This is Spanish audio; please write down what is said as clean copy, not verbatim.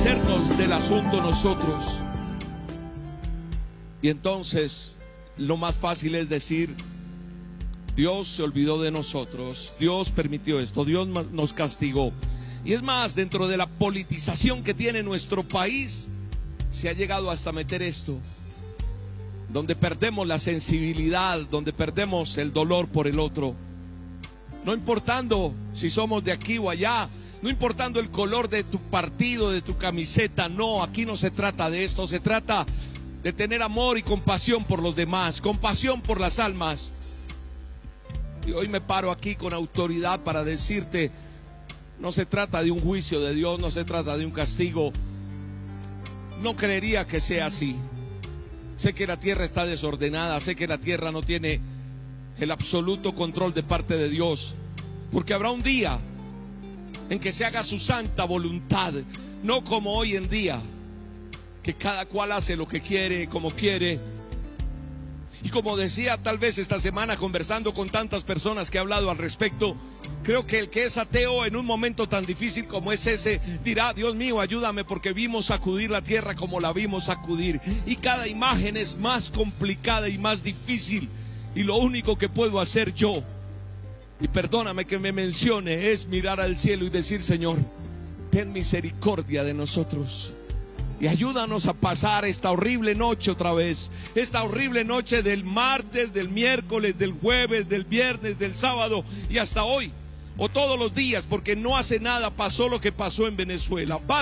deshacernos del asunto nosotros. Y entonces lo más fácil es decir: Dios se olvidó de nosotros, Dios permitió esto, Dios nos castigó. Y es más, dentro de la politización que tiene nuestro país, se ha llegado hasta meter esto, donde perdemos la sensibilidad, donde perdemos el dolor por el otro. No importando si somos de aquí o allá, no importando el color de tu partido, de tu camiseta, no, aquí no se trata de esto, se trata de tener amor y compasión por los demás, compasión por las almas. Y hoy me paro aquí con autoridad para decirte: no se trata de un juicio de Dios, no se trata de un castigo. No creería que sea así. Sé que la tierra está desordenada, sé que la tierra no tiene el absoluto control de parte de Dios, porque habrá un día en que se haga su santa voluntad, no como hoy en día, que cada cual hace lo que quiere, como quiere. Y como decía tal vez esta semana conversando con tantas personas que he hablado al respecto, creo que el que es ateo en un momento tan difícil como es ese dirá: Dios mío, ayúdame, porque vimos sacudir la tierra como la vimos sacudir, y cada imagen es más complicada y más difícil, y lo único que puedo hacer yo, y perdóname que me mencione, es mirar al cielo y decir: Señor, ten misericordia de nosotros y ayúdanos a pasar esta horrible noche otra vez, esta horrible noche del martes, del miércoles, del jueves, del viernes, del sábado y hasta hoy, o todos los días, porque no hace nada pasó lo que pasó en Venezuela.